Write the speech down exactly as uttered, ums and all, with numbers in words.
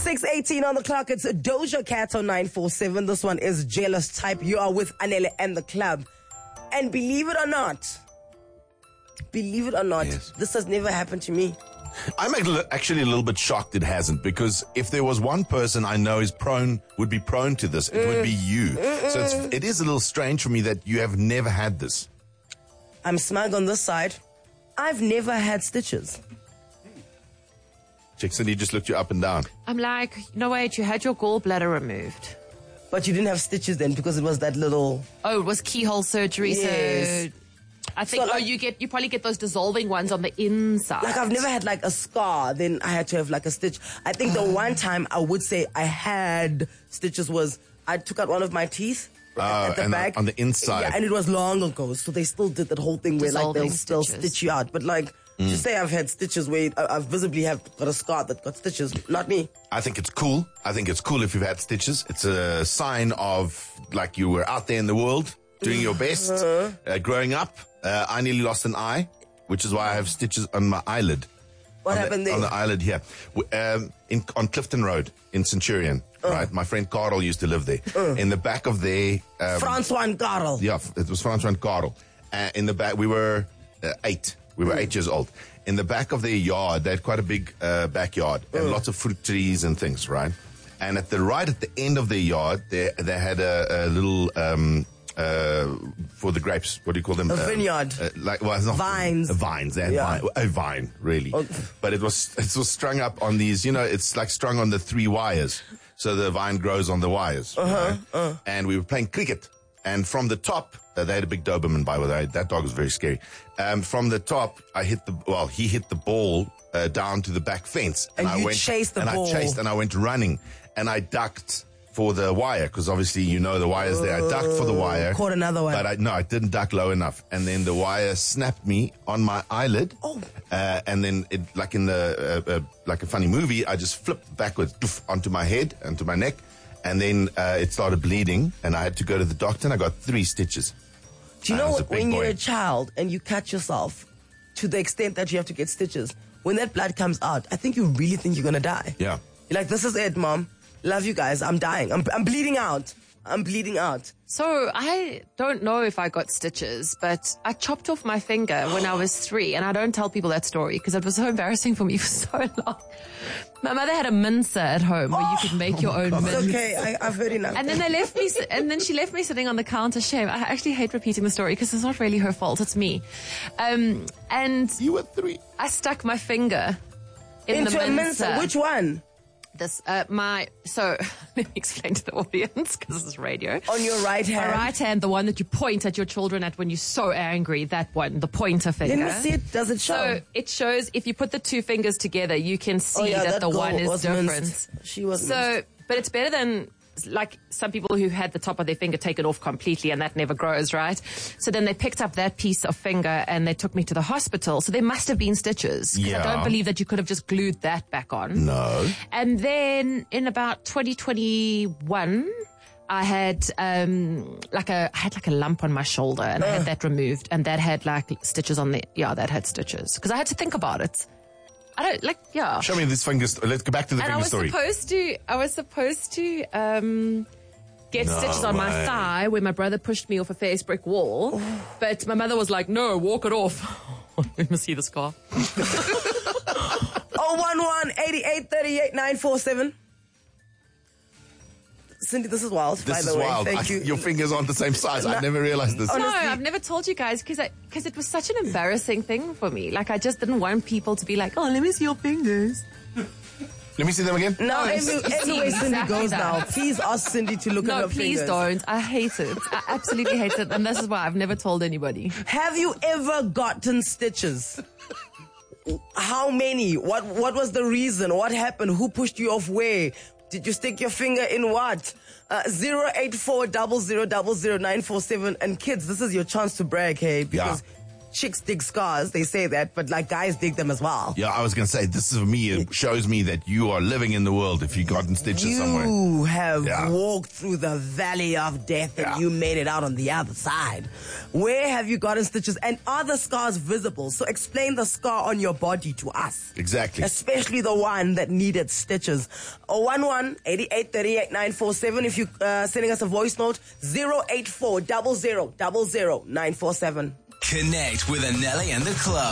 six eighteen on the clock. It's Doja Cat on nine four seven. This one is Jealous Type. You are with Anele and the club. And believe it or not, believe it or not, yes. This has never happened to me. I'm actually a little bit shocked it hasn't, because if there was one person I know is prone, would be prone to this, it mm. would be you. Mm-mm. So it's, it is a little strange for me that you have never had this. I'm smug on this side. I've never had stitches. Jackson, he just looked you up and down. I'm like, no wait, you had your gallbladder removed. But you didn't have stitches then because it was that little... Oh, it was keyhole surgery, yes. so... I think, so, like, oh, you get, you probably get those dissolving ones on the inside. Like, I've never had, like, a scar, then I had to have, like, a stitch. I think the one time I would say I had stitches was I took out one of my teeth uh, at the and back. On the inside. Yeah, and it was long ago, so they still did that whole thing where, dissolving like, they'll still stitches. stitch you out. But, like, mm. to say I've had stitches where I, I visibly have got a scar that got stitches, not me. I think it's cool. I think it's cool if you've had stitches. It's a sign of, like, you were out there in the world, doing your best, uh-huh. uh, growing up. Uh, I nearly lost an eye, which is why I have stitches on my eyelid. What on happened the, there? On the eyelid here. Um, in, on Clifton Road in Centurion, uh. right? My friend Carl used to live there. Uh. In the back of their... Um, Francois and Carl. Yeah, it was Francois and Carl. Uh, in the back, we were uh, eight. We were mm. eight years old. In the back of their yard, they had quite a big uh, backyard and uh. lots of fruit trees and things, right? And at the right at the end of their yard, they, they had a, a little... Um, Uh, for the grapes, what do you call them? A vineyard. Uh, uh, like, well, it's not vines. Uh, vines. They had yeah. vine, a vine, really. Oh. But it was it was strung up on these. You know, it's like strung on the three wires, so the vine grows on the wires. Uh-huh. Right? Uh. And we were playing cricket, and from the top, uh, they had a big Doberman by the way. That dog was very scary. Um, from the top, I hit the well, he hit the ball uh, down to the back fence, and, and you I went chased the and ball. I chased and I went running, and I ducked for the wire, because obviously you know the wire's there. I ducked for the wire. Caught another one. But I, no, I didn't duck low enough. And then the wire snapped me on my eyelid. Oh. Uh, and then, it, like in the, uh, uh, like a funny movie, I just flipped backwards poof, onto my head, onto my neck. And then uh, it started bleeding. And I had to go to the doctor, and I got three stitches. Do you know what, when boy. you're a child and you cut yourself to the extent that you have to get stitches, when that blood comes out, I think you really think you're going to die. Yeah. You're like, this is it, Mom. Love you guys. I'm dying. I'm, I'm bleeding out. I'm bleeding out. So I don't know if I got stitches, but I chopped off my finger when I was three, and I don't tell people that story because it was so embarrassing for me for so long. My mother had a mincer at home where you could make your own mince. It's okay. I, I've heard enough. And then they left me, and then she left me sitting on the counter. Shame. I actually hate repeating the story because it's not really her fault. It's me. Um, and you were three. I stuck my finger in into the a mincer. Which one? This, uh, my, so, let me explain to the audience, because this is radio. On your right hand? My right hand, the one that you point at your children at when you're so angry, that one, the pointer finger. Let me see it. Does it show? So, it shows, if you put the two fingers together, you can see oh, yeah, that, that the one is different. Minced. She was So, minced. but it's better than, like, some people who had the top of their finger taken off completely and that never grows, right? So then they picked up that piece of finger and they took me to the hospital. So there must have been stitches. Yeah. I don't believe that you could have just glued that back on. No. And then in about twenty twenty-one, I had um like a I had like a lump on my shoulder, and uh. I had that removed, and that had like stitches on the yeah that had stitches because I had to think about it. I don't, like, yeah. Show me this finger, let's go back to the and finger story. And I was supposed to, I was supposed to, um, get no stitches on way. my thigh when my brother pushed me off a face brick wall. But my mother was like, no, walk it off. Let me see the scar. oh one one, eighty-eight, thirty-eight, nine four seven. Cindy, this is wild, this by the is way. Wild. Thank I, you. Your fingers aren't the same size. I never realized this. No, I've never told you guys because because it was such an embarrassing thing for me. Like, I just didn't want people to be like, oh, let me see your fingers. Let me see them again. No, every, everywhere Cindy exactly goes that. now, please ask Cindy to look no, at her please fingers. don't. I hate it. I absolutely hate it. And this is why I've never told anybody. Have you ever gotten stitches? How many? What What was the reason? What happened? Who pushed you off where? Did you stick your finger in what? Uh, zero eight four zero zero zero zero nine four seven. And kids, this is your chance to brag, hey? Because yeah. chicks dig scars. They say that, but like guys dig them as well. Yeah, I was going to say, this is for me, it shows me that you are living in the world if you've gotten stitches you somewhere. You have Yeah. walked through the valley of death and Yeah. you made it out on the other side. Where have you gotten stitches? And are the scars visible? So explain the scar on your body to us. Exactly. Especially the one that needed stitches. oh one one, eight eight three eight, nine four seven. If you're uh, sending us a voice note, zero eight four zero zero zero zero nine four seven. Connect with Anele and the club.